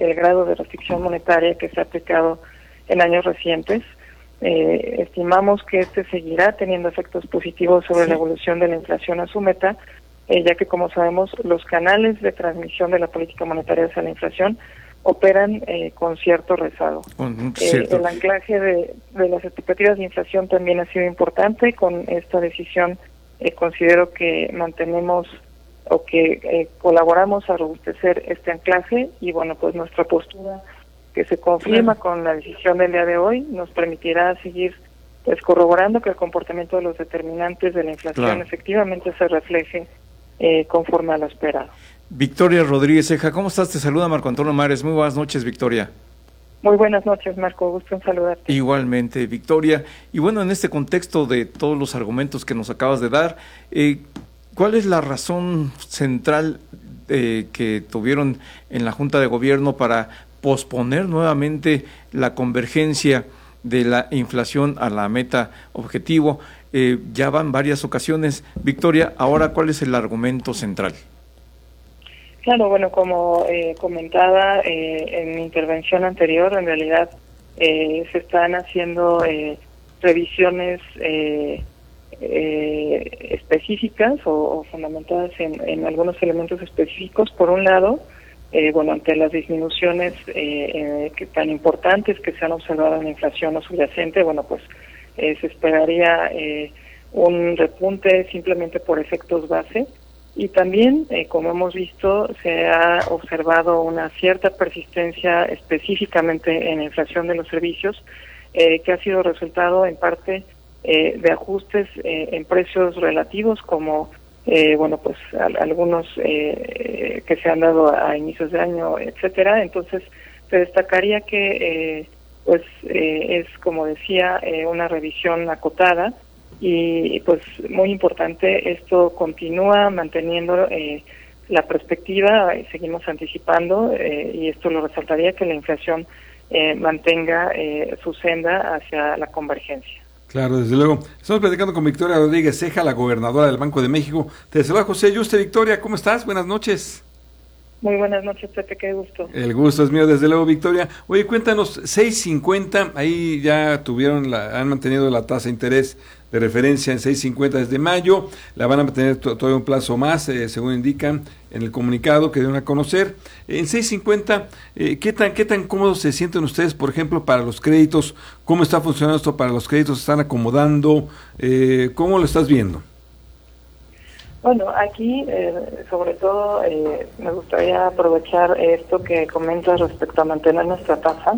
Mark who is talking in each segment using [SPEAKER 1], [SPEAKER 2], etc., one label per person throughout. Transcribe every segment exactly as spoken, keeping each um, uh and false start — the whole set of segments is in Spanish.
[SPEAKER 1] el grado de restricción monetaria que se ha aplicado en años recientes. Eh, estimamos que este seguirá teniendo efectos positivos sobre sí. la evolución de la inflación a su meta, eh, ya que, como sabemos, los canales de transmisión de la política monetaria hacia la inflación operan eh, con cierto rezago.
[SPEAKER 2] Con cierto.
[SPEAKER 1] Eh, el anclaje de, de las expectativas de inflación también ha sido importante. Con esta decisión eh, considero que mantenemos o que eh, colaboramos a robustecer este anclaje y, bueno, pues nuestra postura que se confirma con la decisión del día de hoy nos permitirá seguir pues corroborando que el comportamiento de los determinantes de la inflación claro. efectivamente se refleje eh, conforme a lo esperado.
[SPEAKER 2] Victoria Rodríguez Ceja, ¿cómo estás? Te saluda Marco Antonio Mares. Muy buenas noches, Victoria.
[SPEAKER 1] Muy buenas noches, Marco. Gusto en saludarte.
[SPEAKER 2] Igualmente, Victoria. Y bueno, en este contexto de todos los argumentos que nos acabas de dar, eh, ¿cuál es la razón central eh, que tuvieron en la Junta de Gobierno para posponer nuevamente la convergencia de la inflación a la meta objetivo? Eh, ya van varias ocasiones. Victoria, ahora, ¿cuál es el argumento central?
[SPEAKER 1] Claro, bueno, como eh, comentaba eh, en mi intervención anterior, en realidad eh, se están haciendo eh, revisiones eh, eh, específicas o, o fundamentadas en, en algunos elementos específicos. Por un lado, Eh, bueno, ante las disminuciones eh, eh, que tan importantes que se han observado en la inflación no subyacente, bueno, pues eh, se esperaría eh, un repunte simplemente por efectos base. Y también, eh, como hemos visto, se ha observado una cierta persistencia específicamente en la inflación de los servicios, eh, que ha sido resultado en parte eh, de ajustes eh, en precios relativos, como Eh, bueno, pues a, algunos eh, que se han dado a, a inicios de año, etcétera. Entonces, se destacaría que, eh, pues, eh, es, como decía, eh, una revisión acotada y, pues, muy importante, esto continúa manteniendo eh, la perspectiva, eh, seguimos anticipando, eh, y esto lo resaltaría, que la inflación eh, mantenga eh, su senda hacia la convergencia.
[SPEAKER 3] Claro, desde luego. Estamos platicando con Victoria Rodríguez Ceja, la gobernadora del Banco de México. Te saluda José Yuste. Victoria, ¿cómo estás? Buenas noches.
[SPEAKER 1] Muy buenas noches, Pepe, qué gusto.
[SPEAKER 3] El gusto es mío, desde luego, Victoria. Oye, cuéntanos, seis cincuenta, ahí ya tuvieron, la, han mantenido la tasa de interés de referencia en seis cincuenta desde mayo, la van a mantener to, todavía un plazo más, eh, según indican en el comunicado que dieron a conocer. En seis cincuenta, eh, ¿qué tan qué tan cómodos se sienten ustedes, por ejemplo, para los créditos? ¿Cómo está funcionando esto para los créditos? ¿Se están acomodando? Eh, ¿Cómo lo estás viendo?
[SPEAKER 1] Bueno, aquí, eh, sobre todo, eh, me gustaría aprovechar esto que comentas respecto a mantener nuestra tasa.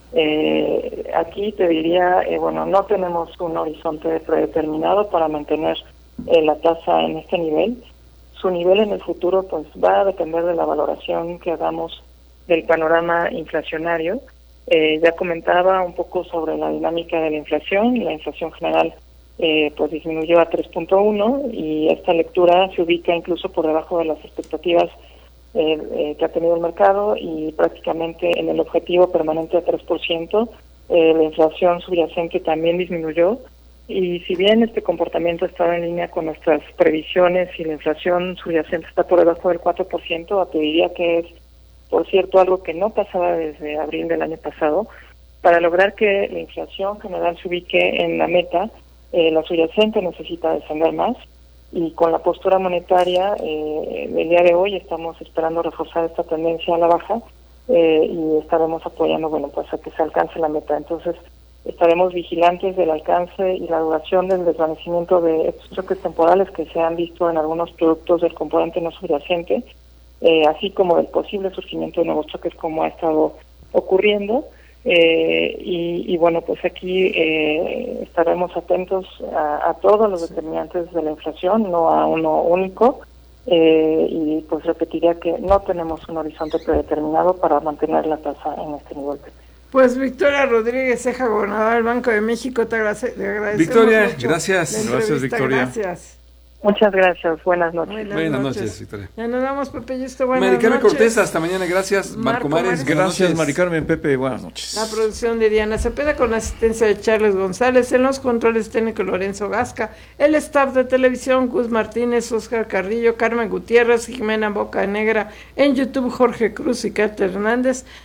[SPEAKER 1] Eh, aquí te diría, eh, bueno, no tenemos un horizonte predeterminado para mantener eh, la tasa en este nivel. Su nivel en el futuro, pues, va a depender de la valoración que hagamos del panorama inflacionario. Eh, ya comentaba un poco sobre la dinámica de la inflación. La inflación general Eh, pues disminuyó a tres punto uno y esta lectura se ubica incluso por debajo de las expectativas eh, eh, que ha tenido el mercado y prácticamente en el objetivo permanente de tres por ciento. Eh, la inflación subyacente también disminuyó y si bien este comportamiento estaba en línea con nuestras previsiones y la inflación subyacente está por debajo del cuatro por ciento, te diría que es, por cierto, algo que no pasaba desde abril del año pasado. Para lograr que la inflación general se ubique en la meta, Eh, la subyacente necesita descender más y con la postura monetaria eh, del día de hoy estamos esperando reforzar esta tendencia a la baja eh, y estaremos apoyando, bueno, pues a que se alcance la meta. Entonces, estaremos vigilantes del alcance y la duración del desvanecimiento de estos choques temporales que se han visto en algunos productos del componente no subyacente, eh, así como del posible surgimiento de nuevos choques como ha estado ocurriendo. Eh, y, y bueno, pues aquí eh, estaremos atentos a, a todos los determinantes de la inflación, no a uno único, eh, y pues repetiría que no tenemos un horizonte predeterminado para mantener la tasa en este nivel.
[SPEAKER 4] Pues Victoria Rodríguez Ceja, gobernadora del Banco de México, te, agrade- te agradecemos
[SPEAKER 3] Victoria,
[SPEAKER 4] mucho
[SPEAKER 3] gracias.
[SPEAKER 2] Gracias, Victoria.
[SPEAKER 4] Gracias.
[SPEAKER 1] Muchas gracias, buenas noches.
[SPEAKER 4] Buenas,
[SPEAKER 3] Buenas
[SPEAKER 4] noches.
[SPEAKER 3] noches, Victoria.
[SPEAKER 4] Ya nos vamos, Pepe Yuste, buenas
[SPEAKER 3] Mari Carmen
[SPEAKER 4] noches.
[SPEAKER 3] Cortés, hasta mañana, gracias. Marco,
[SPEAKER 4] Marco
[SPEAKER 3] Mares,
[SPEAKER 4] Mares.
[SPEAKER 3] buenas
[SPEAKER 2] Gracias,
[SPEAKER 3] noches.
[SPEAKER 2] Mari Carmen, Pepe, buenas noches.
[SPEAKER 4] La producción de Diana Cepeda con la asistencia de Charles González, en los controles técnicos Lorenzo Gasca, el staff de televisión Gus Martínez, Oscar Carrillo, Carmen Gutiérrez, Jimena Boca Negra, en YouTube Jorge Cruz y Kate Hernández.